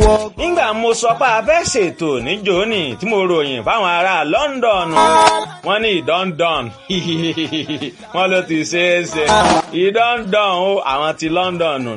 nígbà mo sọ pé a fẹ́ ṣètò níjòní tí mo ròyìn fáwọn ará London wọ́n ní ìdọ́ndọ̀n wọ́n ló ti ṣeé ṣe ìdọ́ndọ̀n o àwọn ti London